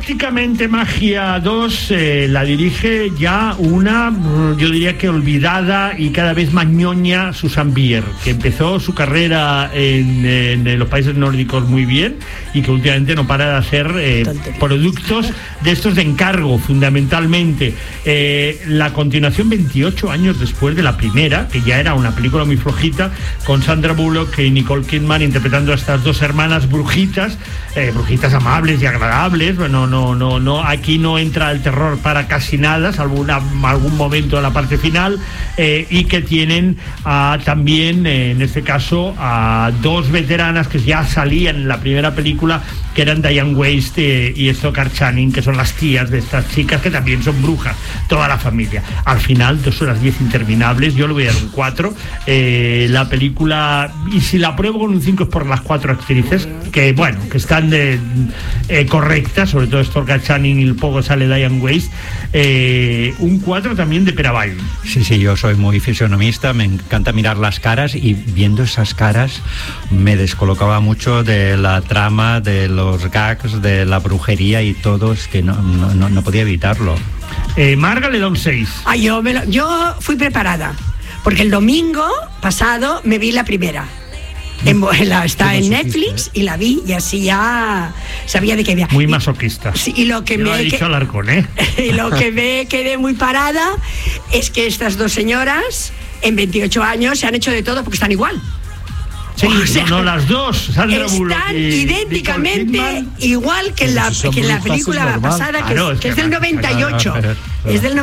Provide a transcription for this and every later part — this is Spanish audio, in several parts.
Prácticamente Magia 2 la dirige ya una, yo diría que olvidada y cada vez más ñoña Susanne Bier, que empezó su carrera en los países nórdicos muy bien y que últimamente no para de hacer productos de estos de encargo, fundamentalmente. La continuación 28 años después de la primera, que ya era una película muy flojita, con Sandra Bullock y Nicole Kidman interpretando a estas dos hermanas brujitas amables y agradables. Bueno, no, aquí no entra el terror para casi nada, salvo algún momento de la parte final, y que tienen también, en este caso, a dos veteranas que ya salían en la primera película, que eran Diane West y Stockard Channing, que son las tías de estas chicas, que también son brujas, toda la familia. Al final, 2 horas 10 interminables, yo le voy a dar un 4. La película, y si la pruebo con un 5 es por las 4 actrices, que bueno, que están correctas, sobre todo Stockard Channing, y poco sale Diane West. Un 4 también de Peraval. Sí, yo soy muy fisionomista, me encanta mirar las caras, y viendo esas caras me descolocaba mucho de la trama, de los gags, de la brujería y todo, es que no podía evitarlo. Marga le da un 6. Yo fui preparada, porque el domingo pasado me vi la primera. Está en Netflix y la vi, y así ya sabía de qué había. Muy masoquista. Sí, y lo que ha dicho Alarcón, y lo que me quedé muy parada es que estas dos señoras en 28 años se han hecho de todo porque están igual. Sí, las dos, Sandra Bullock, están idénticamente igual que en la película pasada, que es del 98. Es del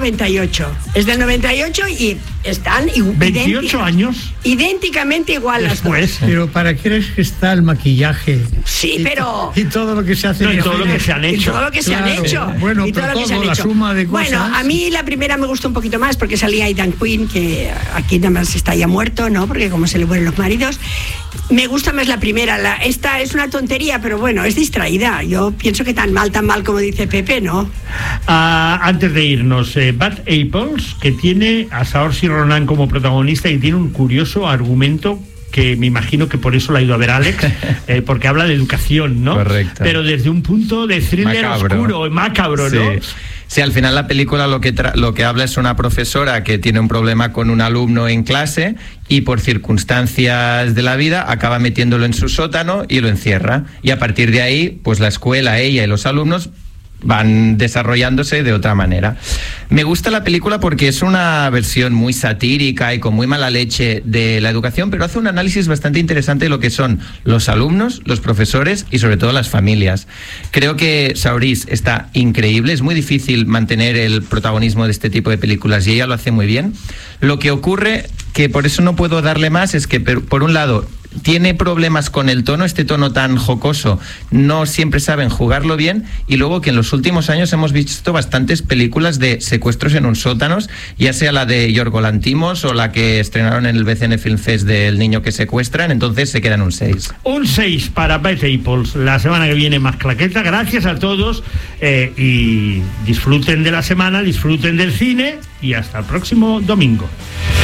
98 y están 28 años idénticamente igual después. las dos. Pero ¿para qué crees que está el maquillaje? Sí, pero y todo lo que se hace, y todo lo que se han hecho. Y todo lo que se han hecho. Bueno, y todo pero lo que se han la hecho. suma de cosas. Bueno, a mí la primera me gustó un poquito más porque salía Aidan Quinn, que aquí nada más está ya muerto, ¿no? Porque como se le mueren los maridos. Me gusta más la primera. Esta es una tontería, pero bueno, es distraída. Yo pienso que tan mal como dice Pepe, ¿no? Antes de irnos, Bad Apples, que tiene a Saoirse Ronan como protagonista y tiene un curioso argumento que me imagino que por eso la ha ido a ver Alex, porque habla de educación, ¿no? Correcto. Pero desde un punto de thriller oscuro, macabro, ¿no? Sí, al final la película lo que habla es una profesora que tiene un problema con un alumno en clase y por circunstancias de la vida acaba metiéndolo en su sótano y lo encierra. Y a partir de ahí, pues la escuela, ella y los alumnos van desarrollándose de otra manera. Me gusta la película porque es una versión muy satírica y con muy mala leche de la educación, pero hace un análisis bastante interesante de lo que son los alumnos, los profesores y sobre todo las familias. Creo que Saoirse está increíble, es muy difícil mantener el protagonismo de este tipo de películas y ella lo hace muy bien. Lo que ocurre, que por eso no puedo darle más, es que por un lado tiene problemas con el tono, este tono tan jocoso, no siempre saben jugarlo bien, y luego que en los últimos años hemos visto bastantes películas de secuestros en un sótanos, ya sea la de Yorgos Lanthimos o la que estrenaron en el BCN Film Fest del niño que secuestran, entonces se quedan un 6. Un 6 para Bad Apples. La semana que viene más claqueta. Gracias a todos y disfruten de la semana, disfruten del cine y hasta el próximo domingo.